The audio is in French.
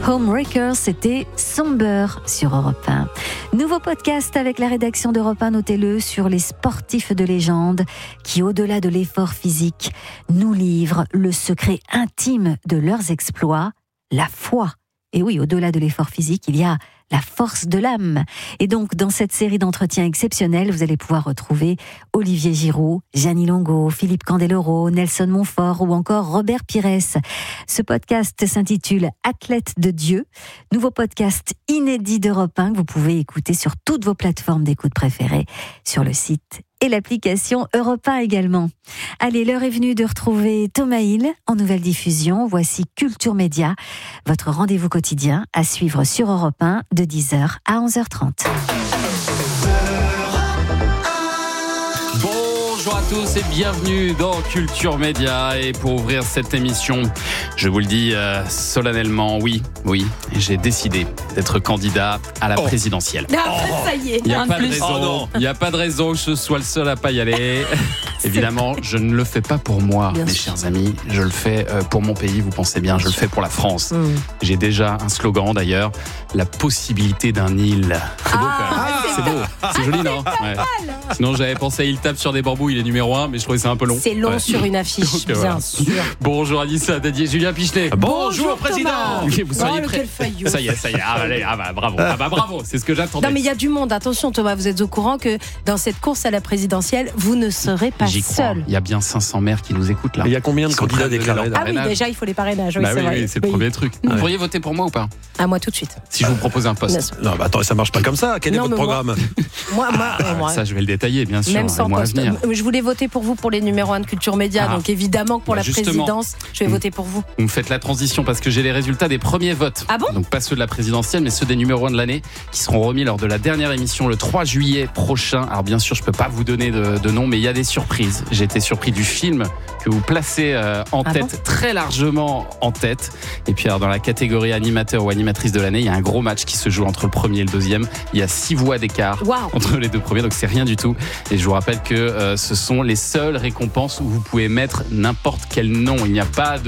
Homewrecker, c'était Somber sur Europe 1. Nouveau podcast avec la rédaction d'Europe 1, notez-le, sur les sportifs de légende qui, au-delà de l'effort physique, nous livrent le secret intime de leurs exploits, la foi. Et oui, au-delà de l'effort physique, il y a la force de l'âme. Et donc, dans cette série d'entretiens exceptionnels, vous allez pouvoir retrouver Olivier Giroud, Gianni Longo, Philippe Candeloro, Nelson Montfort ou encore Robert Pires. Ce podcast s'intitule Athlète de Dieu. Nouveau podcast inédit d'Europe 1 que vous pouvez écouter sur toutes vos plateformes d'écoute préférées, sur le site et l'application Europe 1 également. Allez, l'heure est venue de retrouver Thomas Hill en nouvelle diffusion. Voici Culture Média, votre rendez-vous quotidien à suivre sur Europe 1 de 10h à 11h30. Bonjour à tous et bienvenue dans Culture Média. Et pour ouvrir cette émission, je vous le dis solennellement, oui, j'ai décidé d'être candidat à la présidentielle. Ça y est, il n'y a pas de raison que je sois le seul à pas y aller. Évidemment, je ne le fais pas pour moi, mes chers amis. Je le fais pour mon pays, vous pensez bien, je le fais pour la France. J'ai déjà un slogan d'ailleurs, la possibilité d'un île. C'est beau quand même. C'est beau, c'est joli, non? Ouais. Sinon, j'avais pensé à Il tape sur des bambous, il est numéro 1, mais je trouvais ça un peu long. C'est long sur une affiche, bien voilà. sûr. Bonjour Anissa Dadier, Julien Pichelet. Bonjour président. Vous soyez prêts? Ça y est. Bravo, c'est ce que j'attendais. Non, mais il y a du monde. Attention, Thomas, vous êtes au courant que dans cette course à la présidentielle, vous ne serez pas seul. Il y a bien 500 maires qui nous écoutent là. Il y a combien de candidats déclarés? Ah oui, déjà, il faut les parrainages. Oui, c'est le premier truc. Vous pourriez voter pour moi ou pas? À moi tout de suite. Si je vous propose un poste. Non, attends, ça marche pas comme ça. Quel est votre programme? Moi. Ça, je vais le détailler, bien sûr. Même sans poste. Je voulais voter pour vous pour les numéros 1 de Culture Média, donc évidemment que pour la présidence, je vais voter pour vous. Vous me faites la transition parce que j'ai les résultats des premiers votes. Ah bon? Donc pas ceux de la présidentielle, mais ceux des numéros 1 de l'année qui seront remis lors de la dernière émission le 3 juillet prochain. Alors bien sûr, je peux pas vous donner de nom, mais il y a des surprises. J'ai été surpris du film que vous placez en tête, très largement en tête. Et puis alors, dans la catégorie animateur ou animatrice de l'année, il y a un gros match qui se joue entre le premier et le deuxième. Il y a 6 voix d'écart entre les deux premiers, donc c'est rien du tout. Et je vous rappelle que ce sont les seules récompenses où vous pouvez mettre n'importe quel nom. Il n'y a pas de